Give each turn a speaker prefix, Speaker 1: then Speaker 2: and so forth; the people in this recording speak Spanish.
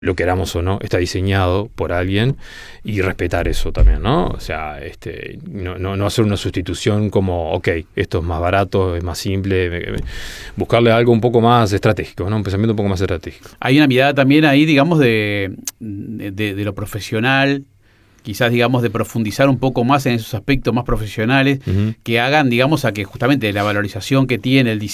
Speaker 1: lo queramos o no, está diseñado por alguien, y respetar eso también, ¿no? O sea, no hacer una sustitución como, ok, esto es más barato, es más simple, buscarle algo un poco más estratégico, ¿no? Un pensamiento un poco más estratégico.
Speaker 2: Hay una mirada también ahí, digamos, de lo profesional, quizás, digamos, de profundizar un poco más en esos aspectos más profesionales, que hagan, digamos, a que justamente la valorización que tiene el diseño